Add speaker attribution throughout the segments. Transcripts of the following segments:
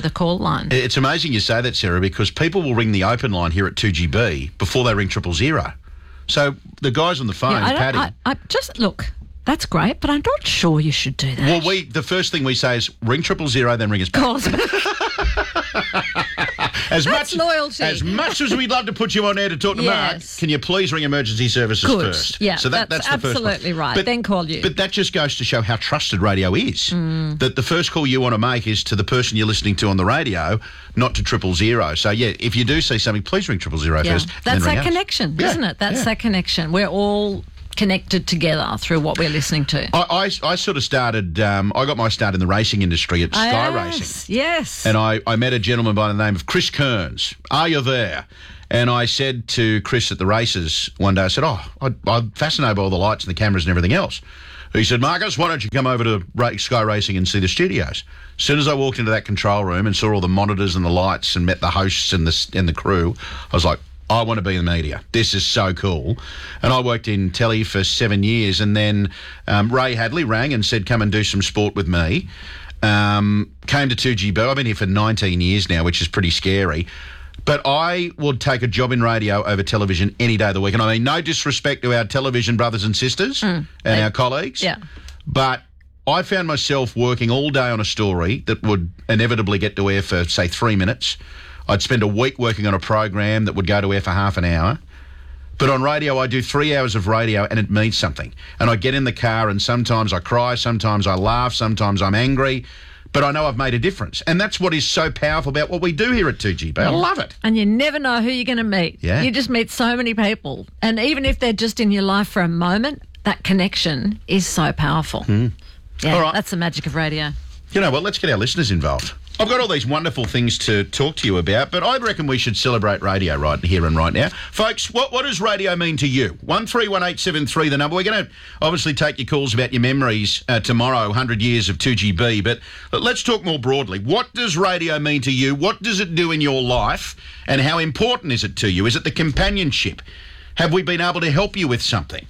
Speaker 1: the call line.
Speaker 2: It's amazing you say that, Sarah, because people will ring the open line here at 2GB before they ring 000. So the guys on the phone, Paddy...
Speaker 1: I just, look, that's great, but I'm not sure you should do that.
Speaker 2: Well, the first thing we say is ring 000, then ring us back.
Speaker 1: Call us back. That's loyalty.
Speaker 2: As much as we'd love to put you on air to talk to Mark, can you please ring emergency services first?
Speaker 1: Yeah,
Speaker 2: so that's the first one.
Speaker 1: Absolutely right. Then call you.
Speaker 2: But that just goes to show how trusted radio is. That the first call you want to make is to the person you're listening to on the radio, not to 000. So, yeah, if you do see something, please ring 000 first.
Speaker 1: That's that connection, isn't it? That's that connection. We're all connected together through what we're listening to.
Speaker 2: I sort of started, I got my start in the racing industry at Sky Racing.
Speaker 1: Yes.
Speaker 2: And I met a gentleman by the name of Chris Kearns. Are you there? And I said to Chris at the races one day, I said, I'm fascinated by all the lights and the cameras and everything else. He said, Marcus, why don't you come over to Sky Racing and see the studios? As soon as I walked into that control room and saw all the monitors and the lights and met the hosts and the crew, I was like, I want to be in the media. This is so cool. And I worked in telly for 7 years, and then Ray Hadley rang and said, come and do some sport with me. Came to 2GB. I've been here for 19 years now, which is pretty scary. But I would take a job in radio over television any day of the week. And I mean, no disrespect to our television brothers and sisters and our colleagues.
Speaker 1: Yeah.
Speaker 2: But I found myself working all day on a story that would inevitably get to air for, say, 3 minutes. I'd spend a week working on a program that would go to air for half an hour. But on radio, I do 3 hours of radio and it means something. And I get in the car and sometimes I cry, sometimes I laugh, sometimes I'm angry. But I know I've made a difference. And that's what is so powerful about what we do here at 2GB. I love it.
Speaker 1: And you never know who you're going to meet.
Speaker 2: Yeah.
Speaker 1: You just meet so many people. And even if they're just in your life for a moment, that connection is so powerful. Yeah,
Speaker 2: all right.
Speaker 1: That's the magic of radio.
Speaker 2: You know what? Let's get our listeners involved. I've got all these wonderful things to talk to you about, but I reckon we should celebrate radio right here and right now. Folks, what does radio mean to you? 131873, the number. We're going to obviously take your calls about your memories tomorrow, 100 years of 2GB, but let's talk more broadly. What does radio mean to you? What does it do in your life? And how important is it to you? Is it the companionship? Have we been able to help you with something?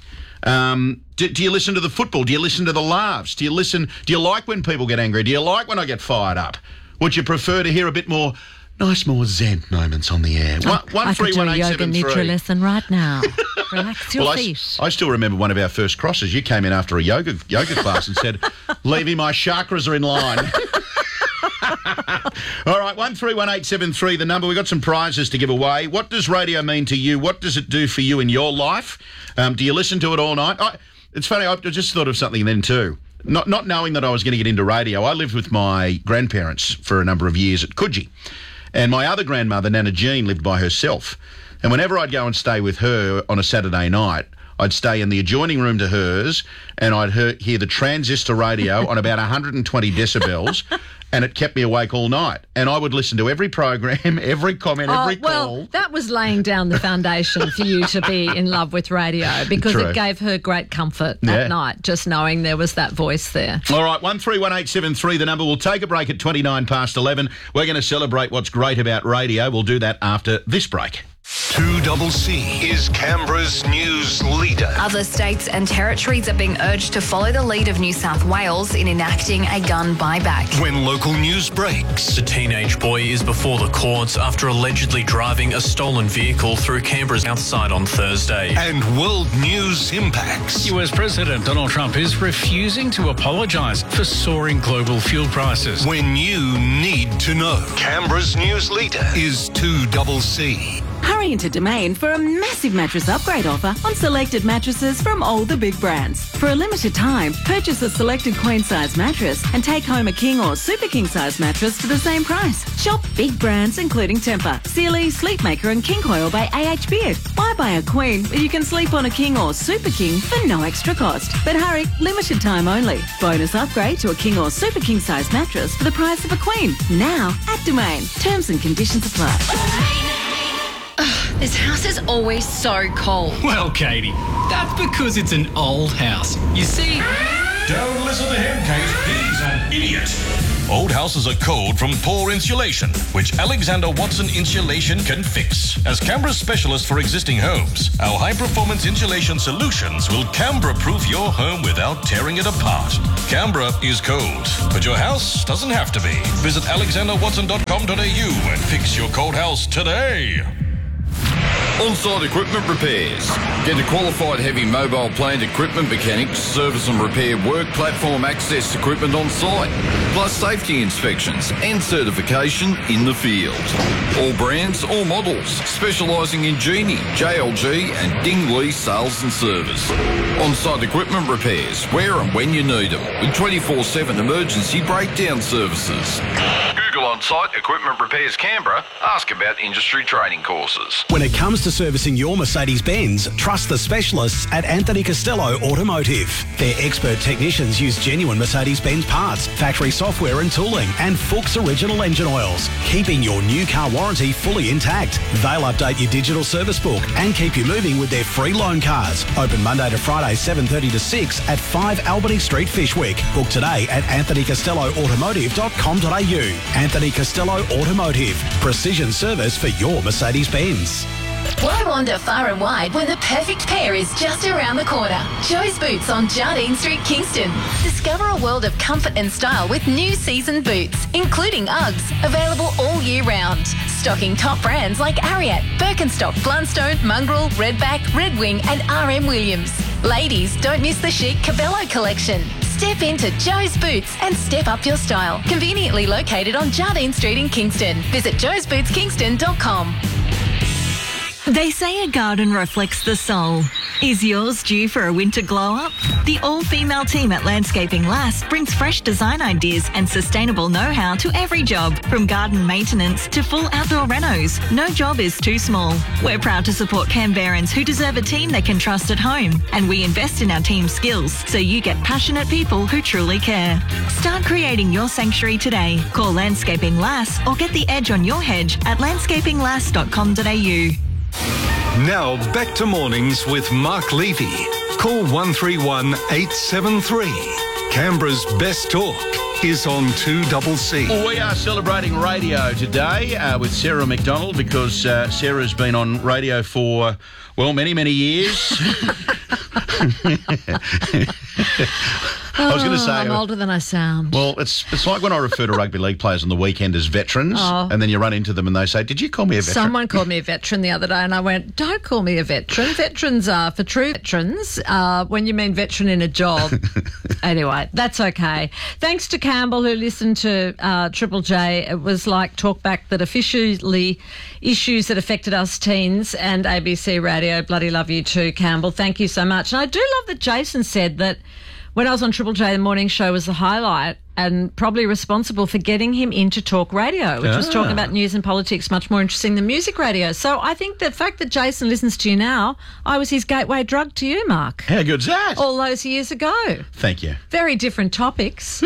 Speaker 2: Do you listen to the football? Do you listen to the laughs? Do you like when people get angry? Do you like when I get fired up? Would you prefer to hear a bit more more zen moments on the air?
Speaker 1: I could do a yoga nidra lesson right now. Relax your feet.
Speaker 2: I still remember one of our first crosses. You came in after a yoga class and said, Levy, my chakras are in line. All right, 131873, the number. We've got some prizes to give away. What does radio mean to you? What does it do for you in your life? Do you listen to it all night? It's funny, I just thought of something then too. Not knowing that I was going to get into radio, I lived with my grandparents for a number of years at Coogee. And my other grandmother, Nana Jean, lived by herself. And whenever I'd go and stay with her on a Saturday night, I'd stay in the adjoining room to hers and I'd hear the transistor radio on about 120 decibels, and it kept me awake all night. And I would listen to every program, every comment, every call.
Speaker 1: Well, that was laying down the foundation for you to be in love with radio, because
Speaker 2: True.
Speaker 1: It gave her great comfort at night, just knowing there was that voice there.
Speaker 2: All right, 131873, the number. We'll take a break at 29 past 11. We're going to celebrate what's great about radio. We'll do that after this break.
Speaker 3: 2CC is Canberra's news leader.
Speaker 4: Other states and territories are being urged to follow the lead of New South Wales in enacting a gun buyback.
Speaker 3: When local news breaks.
Speaker 5: The teenage boy is before the courts after allegedly driving a stolen vehicle through Canberra's outside on Thursday.
Speaker 3: And world news impacts.
Speaker 6: US President Donald Trump is refusing to apologise for soaring global fuel prices.
Speaker 3: When you need to know. Canberra's news leader is 2CC.
Speaker 7: Hurry into Domain for a massive mattress upgrade offer on selected mattresses from all the big brands. For a limited time, purchase a selected queen-size mattress and take home a king or super king-size mattress for the same price. Shop big brands including Tempur, Sealy, Sleepmaker and King Coil by AH Beard. Why buy a queen when you can sleep on a king or super king for no extra cost? But hurry, limited time only. Bonus upgrade to a king or super king-size mattress for the price of a queen. Now at Domain. Terms and conditions apply.
Speaker 4: This house is always so cold.
Speaker 6: Well, Katie, that's because it's an old house. You see...
Speaker 8: Don't listen to him, Kate. He's an idiot.
Speaker 3: Old houses are cold from poor insulation, which Alexander Watson Insulation can fix. As Canberra's specialist for existing homes, our high-performance insulation solutions will Canberra-proof your home without tearing it apart. Canberra is cold, but your house doesn't have to be. Visit alexanderwatson.com.au and fix your cold house today.
Speaker 8: On-site equipment repairs. Get a qualified heavy mobile plant equipment mechanic to service and repair work platform access equipment on site, plus safety inspections and certification in the field. All brands, all models, specialising in Genie, JLG and Dingley sales and service. On-site equipment repairs where and when you need them, with 24/7 emergency breakdown services. Google On-Site Equipment Repairs Canberra. Ask about industry training courses.
Speaker 9: When it comes to servicing your Mercedes-Benz, trust the specialists at Anthony Costello Automotive. Their expert technicians use genuine Mercedes-Benz parts, factory software and tooling, and Fuchs original engine oils, keeping your new car warranty fully intact. They'll update your digital service book and keep you moving with their free loan cars. Open Monday to Friday, 7:30 to 6 at 5 Albany Street, Fishwick. Book today at anthonycostelloautomotive.com.au. Anthony Costello Automotive. Precision service for your Mercedes-Benz.
Speaker 10: Why wander far and wide when the perfect pair is just around the corner? Joe's Boots on Jardine Street, Kingston. Discover a world of comfort and style with new season boots, including Uggs, available all year round. Stocking top brands like Ariat, Birkenstock, Blundstone, Mongrel, Redback, Red Wing and RM Williams. Ladies, don't miss the chic Cabello collection. Step into Joe's Boots and step up your style. Conveniently located on Jardine Street in Kingston. Visit joesbootskingston.com.
Speaker 11: They say a garden reflects the soul. Is yours due for a winter glow-up? The all-female team at Landscaping Lass brings fresh design ideas and sustainable know-how to every job, from garden maintenance to full outdoor renos. No job is too small. We're proud to support Canberrans who deserve a team they can trust at home, and we invest in our team's skills so you get passionate people who truly care. Start creating your sanctuary today. Call Landscaping Lass or get the edge on your hedge at landscapinglass.com.au.
Speaker 3: Now back to mornings with Mark Levy. Call 131 873. Canberra's best talk is on 2CC.
Speaker 2: We are celebrating radio today with Sarah McDonald because Sarah's been on radio for, well, many, many years. I was going to say...
Speaker 1: I'm older than I sound.
Speaker 2: Well, it's like when I refer to rugby league players on the weekend as veterans, and then you run into them and they say, did you call me a veteran?
Speaker 1: Someone called me a veteran the other day and I went, don't call me a veteran. Veterans are for true veterans when you mean veteran in a job. Anyway, that's okay. Thanks to Campbell who listened to Triple J. It was like talkback that officially issues that affected us teens, and ABC Radio. Bloody love you too, Campbell. Thank you so much. And I do love that Jason said that when I was on Triple J, the morning show was the highlight and probably responsible for getting him into talk radio, which was talking about news and politics, much more interesting than music radio. So I think the fact that Jason listens to you now, I was his gateway drug to you, Mark.
Speaker 2: How good's that?
Speaker 1: All those years ago.
Speaker 2: Thank you.
Speaker 1: Very different topics.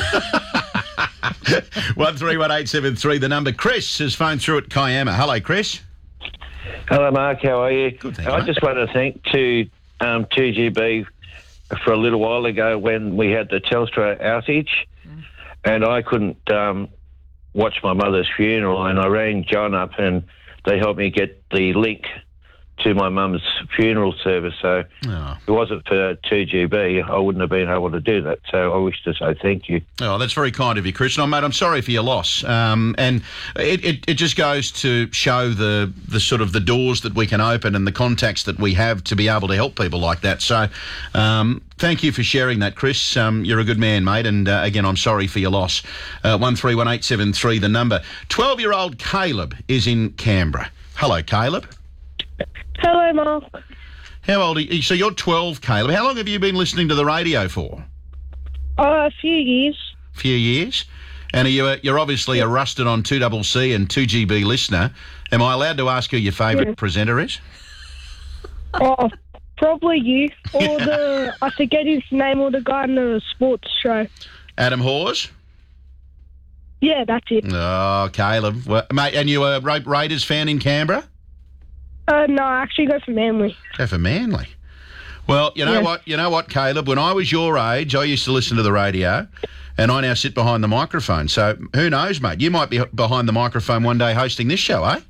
Speaker 2: 131873, the number. Chris has phoned through at Kiama. Hello, Chris.
Speaker 12: Hello, Mark. How are you?
Speaker 2: Good, thank you.
Speaker 12: I just want to thank 2GB for a little while ago when we had the Telstra outage and I couldn't watch my mother's funeral, and I rang John up and they helped me get the link to my mum's funeral service. So if it wasn't for 2GB, I wouldn't have been able to do that. So I wish to say thank you.
Speaker 2: Oh, that's very kind of you, Chris. No, mate, I'm sorry for your loss. And it just goes to show the sort of the doors that we can open and the contacts that we have to be able to help people like that. So thank you for sharing that, Chris. You're a good man, mate. And again, I'm sorry for your loss. 131873, the number. 12-year-old Caleb is in Canberra. Hello, Caleb.
Speaker 13: Hello, Mark.
Speaker 2: How old are you? So you're 12, Caleb. How long have you been listening to the radio for?
Speaker 13: A few years.
Speaker 2: Few years? And you're obviously a rusted on 2CC and 2GB listener. Am I allowed to ask who your favourite presenter is?
Speaker 13: Oh, probably you. Or I forget his name, or the guy in the sports show.
Speaker 2: Adam Hawes?
Speaker 13: Yeah, that's it.
Speaker 2: Oh, Caleb. Well, mate, and you a Raiders fan in Canberra?
Speaker 13: No, I actually go for Manly.
Speaker 2: Go for Manly. Well, you know what, Caleb? When I was your age, I used to listen to the radio, and I now sit behind the microphone. So who knows, mate? You might be behind the microphone one day hosting this show, eh?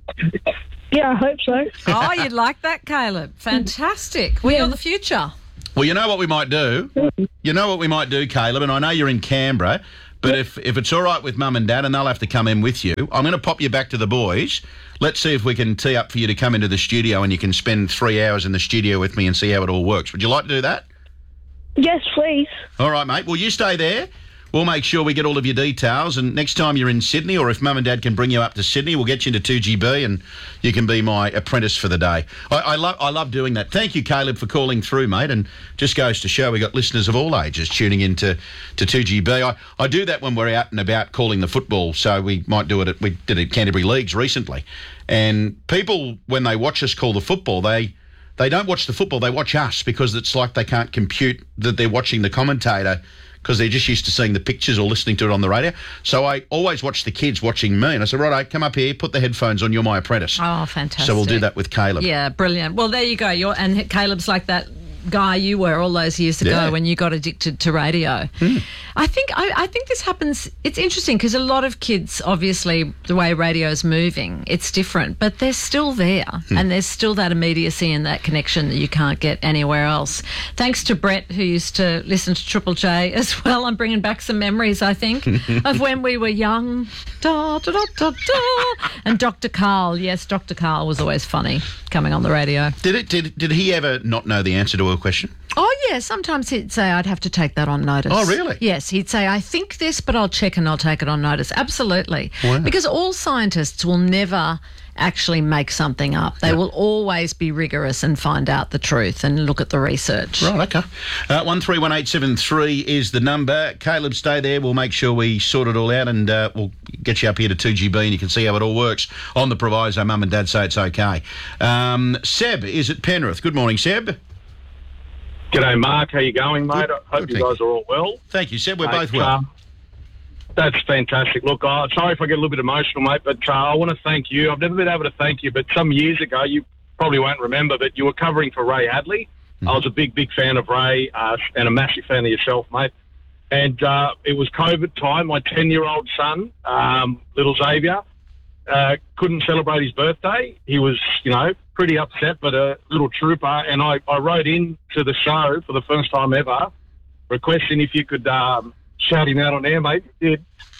Speaker 13: Yeah, I hope so.
Speaker 1: Oh, you'd like that, Caleb. Fantastic. We are the future.
Speaker 2: Well, you know what we might do? You know what we might do, Caleb? And I know you're in Canberra, but if it's all right with Mum and Dad, and they'll have to come in with you, I'm going to pop you back to the boys. Let's see if we can tee up for you to come into the studio and you can spend 3 hours in the studio with me and see how it all works. Would you like to do that?
Speaker 13: Yes, please.
Speaker 2: All right, mate. Well, you stay there. We'll make sure we get all of your details, and next time you're in Sydney, or if Mum and Dad can bring you up to Sydney, we'll get you into 2GB and you can be my apprentice for the day. I love doing that. Thank you, Caleb, for calling through, mate, and just goes to show we got listeners of all ages tuning in to 2GB. I do that when we're out and about calling the football, so we might do it we did it at Canterbury Leagues recently, and people, when they watch us call the football, they don't watch the football, they watch us, because it's like they can't compute that they're watching the commentator, because they're just used to seeing the pictures or listening to it on the radio. So I always watch the kids watching me, and I said, righto, come up here, put the headphones on, you're my apprentice.
Speaker 1: Oh, fantastic.
Speaker 2: So we'll do that with Caleb.
Speaker 1: Yeah, brilliant. Well, there you go. And Caleb's like that guy you were all those years ago when you got addicted to radio. I think this happens. It's interesting because a lot of kids, obviously, the way radio is moving, it's different, but they're still there, and there's still that immediacy and that connection that you can't get anywhere else. Thanks to Brett, who used to listen to Triple J as well. I'm bringing back some memories, I think, of when we were young. Da, da, da, da, da. And Dr. Carl, yes, Dr. Carl was always funny coming on the radio.
Speaker 2: Did he ever not know the answer to a question?
Speaker 1: Oh, yeah. Sometimes he'd say, I'd have to take that on notice.
Speaker 2: Oh, really?
Speaker 1: Yes. He'd say, I think this, but I'll check and I'll take it on notice. Absolutely.
Speaker 2: Wow.
Speaker 1: Because all scientists will never actually make something up. They will always be rigorous and find out the truth and look at the research.
Speaker 2: Right, okay. 131873 is the number. Caleb, stay there. We'll make sure we sort it all out, and we'll get you up here to 2GB and you can see how it all works on the proviso Mum and Dad say it's okay. Seb is at Penrith. Good morning, Seb.
Speaker 14: G'day, Mark. How you going, mate? I hope you guys are all well.
Speaker 2: Thank you, Seb. We're both well.
Speaker 14: That's fantastic. Look, sorry if I get a little bit emotional, mate, but I want to thank you. I've never been able to thank you, but some years ago, you probably won't remember, but you were covering for Ray Hadley. I was a big fan of Ray and a massive fan of yourself, mate. And it was COVID time. My 10-year-old son, little Xavier, couldn't celebrate his birthday. He was, pretty upset, but a little trooper. And I wrote in to the show for the first time ever, requesting if you could shout him out on air, mate. It,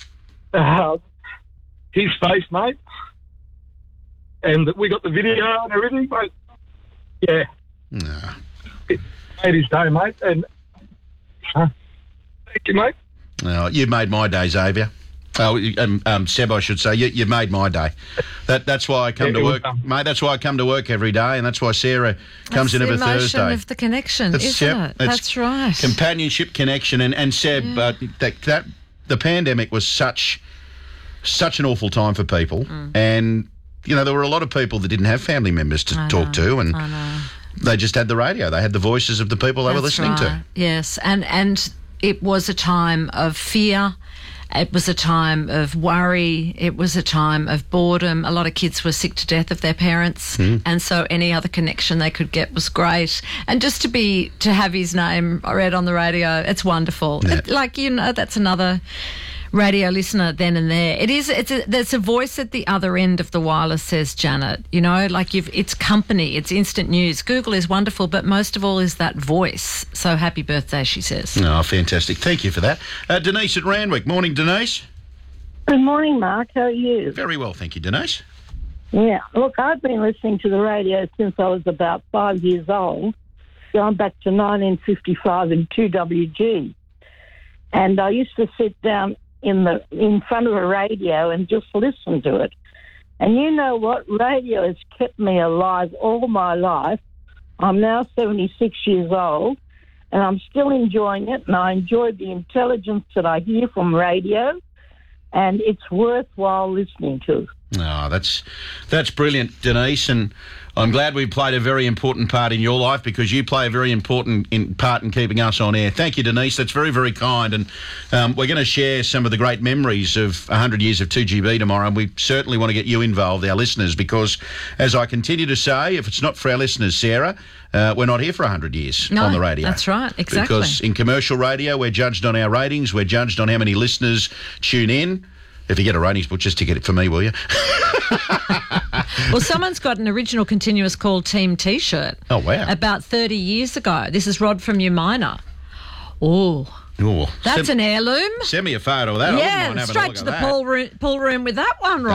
Speaker 14: his face, mate. And we got the video and everything, mate. Yeah.
Speaker 2: No.
Speaker 14: It made his day, mate. And thank you, mate.
Speaker 2: Oh, you made my day, Xavier. Oh, Seb, I should say. You made my day. That's why I come to work, mate. That's why I come to work every day, and that's why Sarah comes in every Thursday.
Speaker 1: The emotion of the connection, isn't it? That's right.
Speaker 2: Companionship, connection, and Seb. That the pandemic was such an awful time for people, and there were a lot of people that didn't have family members to talk to, and they just had the radio. They had the voices of the people they were listening to.
Speaker 1: Yes, and it was a time of fear. It was a time of worry. It was a time of boredom. A lot of kids were sick to death of their parents, and so any other connection they could get was great. And just to have his name read on the radio, it's wonderful. Yeah. That's another radio listener then and there. There's a voice at the other end of the wireless, says Janet. It's company, it's instant news. Google is wonderful, but most of all is that voice. So happy birthday, she says.
Speaker 2: Oh, fantastic. Thank you for that. Denise at Randwick. Morning, Denise.
Speaker 15: Good morning, Mark. How are you?
Speaker 2: Very well, thank you, Denise.
Speaker 15: Yeah. Look, I've been listening to the radio since I was about 5 years old, going back to 1955 in 2WG. And I used to sit down in front of a radio and just listen to it. And you know what? Radio has kept me alive all my life. I'm now 76 years old, and I'm still enjoying it, and I enjoy the intelligence that I hear from radio, and it's worthwhile listening to.
Speaker 2: Oh, that's brilliant, Denise, and I'm glad we played a very important part in your life because you play a very important part in keeping us on air. Thank you, Denise. That's very, very kind, and we're going to share some of the great memories of 100 years of 2GB tomorrow, and we certainly want to get you involved, our listeners, because, as I continue to say, if it's not for our listeners, Sarah, we're not here for 100 years on the radio.
Speaker 1: That's right, exactly.
Speaker 2: Because in commercial radio, we're judged on our ratings, we're judged on how many listeners tune in. If you get a ratings book, just ticket it for me, will you?
Speaker 1: Well, someone's got an original Continuous Call Team T-shirt.
Speaker 2: Oh, wow.
Speaker 1: About 30 years ago. This is Rod from Umina. Oh, that's an heirloom.
Speaker 2: Send me a photo of that. I wouldn't mind having a
Speaker 1: straight
Speaker 2: look
Speaker 1: to
Speaker 2: at
Speaker 1: the
Speaker 2: that.
Speaker 1: pool room with that one, Rod.